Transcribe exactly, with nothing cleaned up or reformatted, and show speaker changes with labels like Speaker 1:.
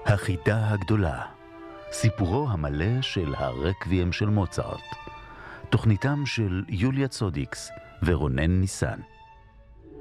Speaker 1: החידה הגדולה, סיפורו המלא של הרקוויאם של מוצרט, תוכניתם של יוליה צודיקס ורונן ניסן.